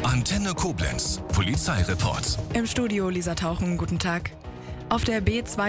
Antenne Koblenz, Polizeireport. Im Studio Lisa Tauchen, guten Tag. Auf der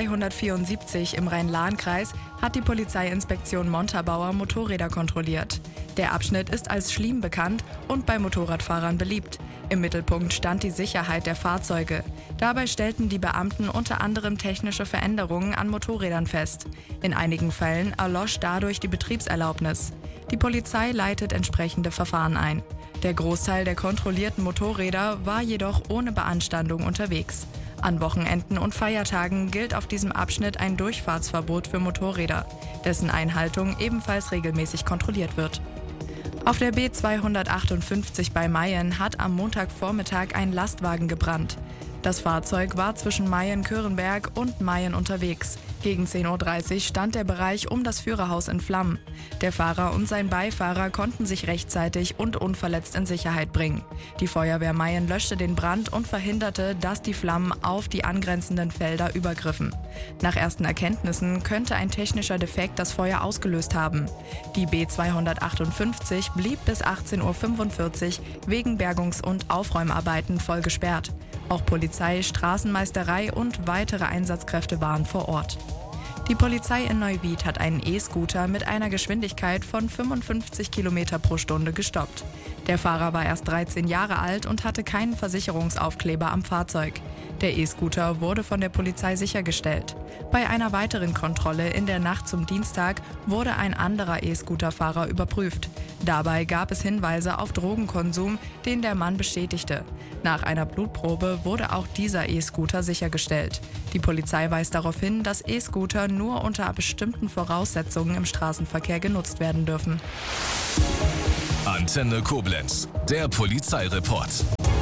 B274 im Rhein-Lahn-Kreis hat die Polizeiinspektion Montabaur Motorräder kontrolliert. Der Abschnitt ist als Schliem bekannt und bei Motorradfahrern beliebt. Im Mittelpunkt stand die Sicherheit der Fahrzeuge. Dabei stellten die Beamten unter anderem technische Veränderungen an Motorrädern fest. In einigen Fällen erlosch dadurch die Betriebserlaubnis. Die Polizei leitet entsprechende Verfahren ein. Der Großteil der kontrollierten Motorräder war jedoch ohne Beanstandung unterwegs. An Wochenenden und Feiertagen gilt auf diesem Abschnitt ein Durchfahrtsverbot für Motorräder, dessen Einhaltung ebenfalls regelmäßig kontrolliert wird. Auf der B258 bei Mayen hat am Montagvormittag ein Lastwagen gebrannt. Das Fahrzeug war zwischen Mayen-Körenberg und Mayen unterwegs. Gegen 10:30 Uhr stand der Bereich um das Führerhaus in Flammen. Der Fahrer und sein Beifahrer konnten sich rechtzeitig und unverletzt in Sicherheit bringen. Die Feuerwehr Mayen löschte den Brand und verhinderte, dass die Flammen auf die angrenzenden Felder übergriffen. Nach ersten Erkenntnissen könnte ein technischer Defekt das Feuer ausgelöst haben. Die B258 blieb bis 18:45 Uhr wegen Bergungs- und Aufräumarbeiten voll gesperrt. Auch Polizei, Straßenmeisterei und weitere Einsatzkräfte waren vor Ort. Die Polizei in Neuwied hat einen E-Scooter mit einer Geschwindigkeit von 55 km pro Stunde gestoppt. Der Fahrer war erst 13 Jahre alt und hatte keinen Versicherungsaufkleber am Fahrzeug. Der E-Scooter wurde von der Polizei sichergestellt. Bei einer weiteren Kontrolle in der Nacht zum Dienstag wurde ein anderer E-Scooter-Fahrer überprüft. Dabei gab es Hinweise auf Drogenkonsum, den der Mann bestätigte. Nach einer Blutprobe wurde auch dieser E-Scooter sichergestellt. Die Polizei weist darauf hin, dass E-Scooter nur unter bestimmten Voraussetzungen im Straßenverkehr genutzt werden dürfen. Antenne Koblenz, der Polizeireport.